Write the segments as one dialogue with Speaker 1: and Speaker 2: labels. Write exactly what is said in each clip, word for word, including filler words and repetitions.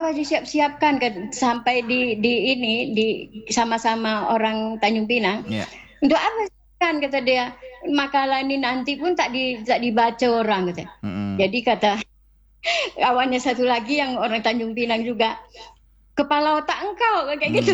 Speaker 1: apa disiap-siapkan kan sampai di di ini di sama-sama orang Tanjung Pinang.
Speaker 2: Yeah.
Speaker 1: Untuk apa kan kata dia, makalah ini nanti pun tak di tak dibaca orang kata.
Speaker 2: Mm-hmm.
Speaker 1: Jadi kata kawannya satu lagi yang orang Tanjung Pinang juga, kepala otak engkau kayak gitu.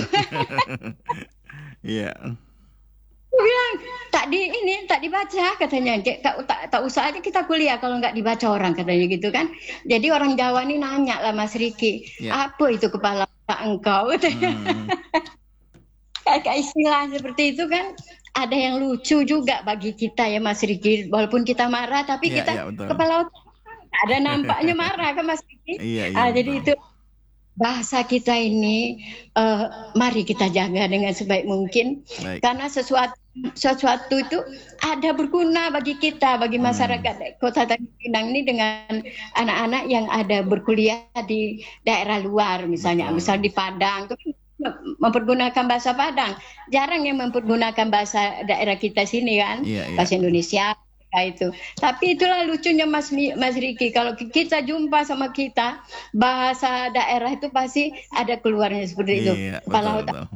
Speaker 2: Iya.
Speaker 1: Aku bilang tak di ini tak dibaca katanya, tak, tak, tak usah aja kita kuliah kalau nggak dibaca orang katanya gitu kan. Jadi orang Jawa ini nanya lah Mas Riki, yeah. apa itu kepala otak engkau katanya. Hmm. Kayak istilah seperti itu kan ada yang lucu juga bagi kita ya Mas Riki, walaupun kita marah tapi yeah, kita yeah, kepala otak ada nampaknya marah kan Mas Riki.
Speaker 2: Iya, iya,
Speaker 1: ah, jadi itu bahasa kita ini uh, mari kita jaga dengan sebaik mungkin. Baik. Karena sesuatu sesuatu itu ada berguna bagi kita, bagi masyarakat hmm. Kota Tanjung Pinang ini dengan anak-anak yang ada berkuliah di daerah luar misalnya, Betul. misal di Padang itu mempergunakan bahasa Padang, jarang yang mempergunakan bahasa daerah kita sini kan, yeah, yeah. bahasa Indonesia itu. Tapi itulah lucunya Mas Mas Riki, kalau kita jumpa sama kita bahasa daerah itu pasti ada keluarnya seperti itu.
Speaker 2: Iya, betul, betul.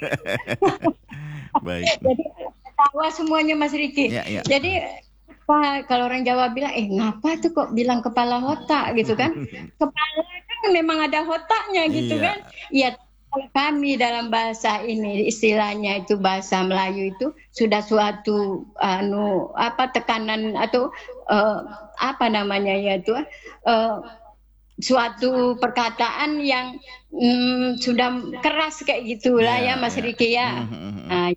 Speaker 2: Baik.
Speaker 1: Jadi tawa semuanya Mas Riki.
Speaker 2: Ya, ya.
Speaker 1: Jadi apa, kalau orang Jawa bilang, eh ngapa tuh kok bilang kepala otak gitu kan? Kepala kan memang ada otaknya gitu iya. kan? Iya. Kalau kami dalam bahasa ini istilahnya itu bahasa Melayu itu sudah suatu anu apa tekanan atau uh, apa namanya ya itu uh, suatu perkataan yang mm, sudah keras kayak gitulah ya, ya Mas ya. Riki ya. Nah,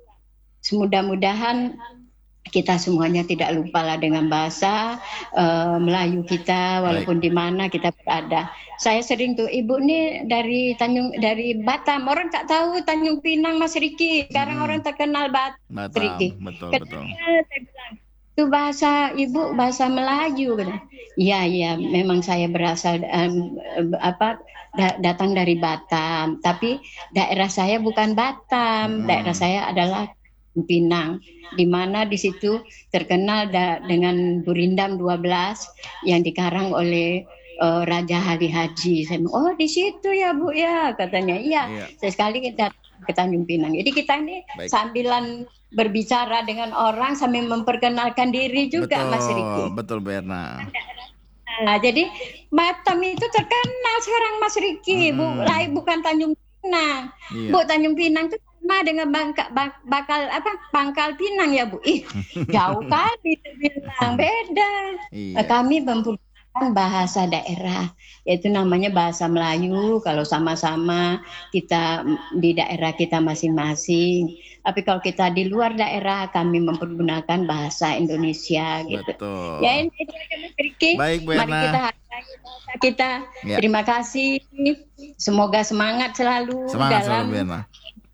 Speaker 1: semudah-mudahan kita semuanya tidak lupa lah dengan bahasa uh, Melayu kita walaupun di mana kita berada. Saya sering tuh, ibu nih dari Tanjung dari Batam, orang tak tahu Tanjung Pinang Mas Riki. Sekarang hmm. orang terkenal Bat- Batam, Riki.
Speaker 2: Betul betul.
Speaker 1: Saya bilang, itu bahasa ibu bahasa Melayu kan. Iya iya, memang saya berasal um, apa da- datang dari Batam, tapi daerah saya bukan Batam, hmm. daerah saya adalah Pinang, di mana di situ terkenal da- dengan Burindam dua belas yang dikarang oleh uh, Raja Ali Haji. Saya bilang, oh di situ ya Bu ya, katanya. Iya, iya. Sesekali kita ke Tanjung Pinang. Jadi kita ini Baik. sambilan berbicara dengan orang sambil memperkenalkan diri juga,
Speaker 2: betul,
Speaker 1: Mas Riki.
Speaker 2: Betul, Berna.
Speaker 1: Nah, jadi Batam itu terkenal sekarang Mas Riki, hmm. Bu, lain bukan Tanjung Pinang. Iya. Bu, Tanjung Pinang itu sama dengan bangka, bak, bakal apa Pangkal Pinang ya Bu. Ih, jauh kali bilang beda. Iya. Nah, kami mempergunakan bahasa daerah, yaitu namanya bahasa Melayu kalau sama-sama kita di daerah kita masing-masing. Tapi kalau kita di luar daerah, kami mempergunakan bahasa Indonesia gitu.
Speaker 2: Betul.
Speaker 1: Ya ini itu aja Mas Riki.
Speaker 2: Baik, Berna.
Speaker 1: Mari kita hargai bahasa kita. Ya. Terima kasih. Semoga semangat selalu
Speaker 2: semangat
Speaker 1: dalam
Speaker 2: selalu, Berna.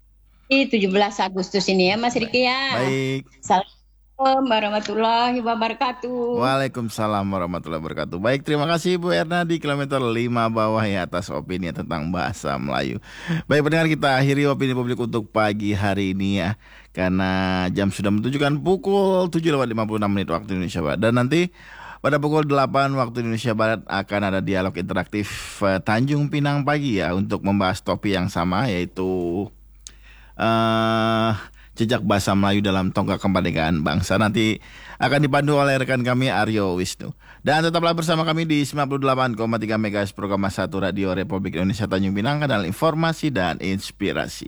Speaker 1: tujuh belas Agustus ini ya Mas Riki ya.
Speaker 2: Baik.
Speaker 1: Assalamualaikum warahmatullahi wabarakatuh.
Speaker 2: Waalaikumsalam warahmatullahi wabarakatuh. Baik, terima kasih Bu Erna di kilometer lima bawah ya atas opini tentang bahasa Melayu. Baik pendengar, kita akhiri opini publik untuk pagi hari ini ya, karena jam sudah menunjukkan pukul tujuh lewat lima puluh enam menit waktu Indonesia Barat. Dan nanti pada pukul delapan waktu Indonesia Barat akan ada dialog interaktif uh, Tanjung Pinang pagi ya, untuk membahas topik yang sama, yaitu Uh, jejak bahasa Melayu dalam tonggak kemerdekaan bangsa. Nanti akan dipandu oleh rekan kami Aryo Wisnu. Dan tetaplah bersama kami di sembilan puluh delapan koma tiga MHz program satu Radio Republik Indonesia Tanjung Pinang, kanal informasi dan inspirasi.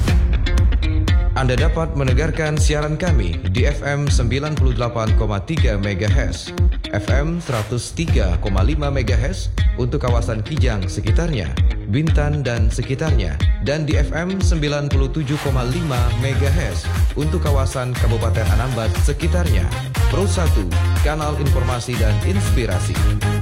Speaker 3: Anda dapat mendengarkan siaran kami di F M sembilan puluh delapan koma tiga MHz, F M seratus tiga koma lima MHz untuk kawasan Kijang sekitarnya, Bintan dan sekitarnya, dan di F M sembilan puluh tujuh koma lima MHz untuk kawasan Kabupaten Anambas sekitarnya. Pro satu, kanal informasi dan inspirasi.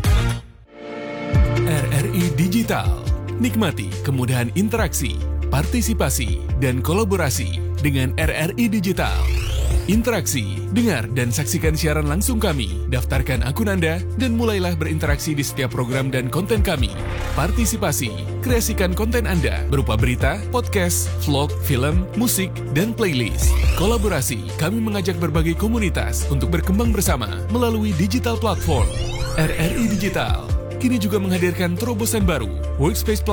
Speaker 4: R R I Digital. Nikmati kemudahan interaksi, partisipasi, dan kolaborasi dengan R R I Digital. Interaksi, dengar dan saksikan siaran langsung kami, daftarkan akun Anda, dan mulailah berinteraksi di setiap program dan konten kami. Partisipasi, kreasikan konten Anda berupa berita, podcast, vlog, film, musik, dan playlist. Kolaborasi, kami mengajak berbagai komunitas untuk berkembang bersama melalui digital platform. R R I Digital kini juga menghadirkan terobosan baru, Workspace